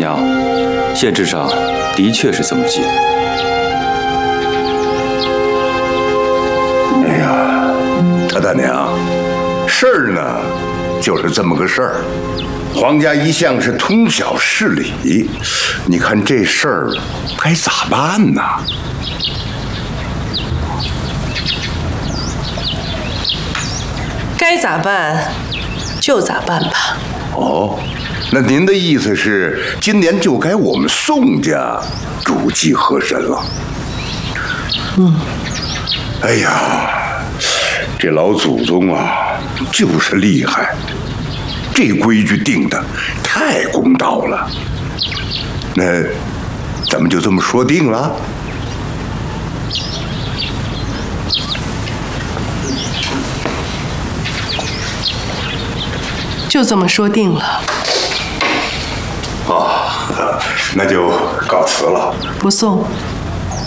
娘，县志上的确是这么记的。 哎呀，他大娘，事儿呢，就是这么个事儿。皇家一向是通晓事理，你看这事儿该咋办呢？ 该咋办就咋办吧。 哦，那您的意思是，今年就该我们宋家主祭河神了？哎呀，这老祖宗啊，就是厉害，这规矩定的太公道了。那咱们就这么说定了。 就这么说定了。 哦，那就告辞了。 不送。